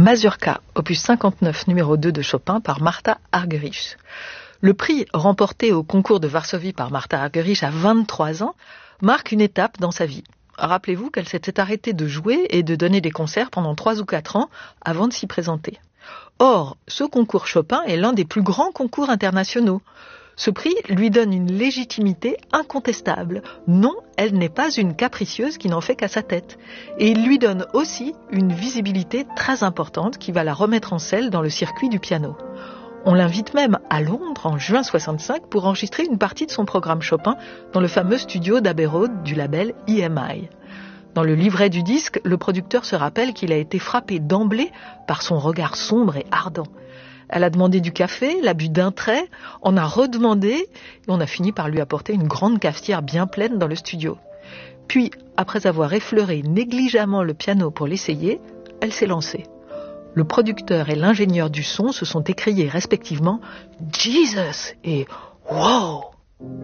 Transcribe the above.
Mazurka, opus 59, numéro 2 de Chopin par Martha Argerich. Le prix remporté au concours de Varsovie par Martha Argerich à 23 ans marque une étape dans sa vie. Rappelez-vous qu'elle s'était arrêtée de jouer et de donner des concerts pendant 3 ou 4 ans avant de s'y présenter. Or, ce concours Chopin est l'un des plus grands concours internationaux. Ce prix lui donne une légitimité incontestable. Non, elle n'est pas une capricieuse qui n'en fait qu'à sa tête. Et il lui donne aussi une visibilité très importante qui va la remettre en selle dans le circuit du piano. On l'invite même à Londres en juin 65 pour enregistrer une partie de son programme Chopin dans le fameux studio d'Abbey Road du label EMI. Dans le livret du disque, le producteur se rappelle qu'il a été frappé d'emblée par son regard sombre et ardent. Elle a demandé du café, l'a bu d'un trait, en a redemandé et on a fini par lui apporter une grande cafetière bien pleine dans le studio. Puis, après avoir effleuré négligemment le piano pour l'essayer, elle s'est lancée. Le producteur et l'ingénieur du son se sont écriés respectivement « Jesus » et « Wow ».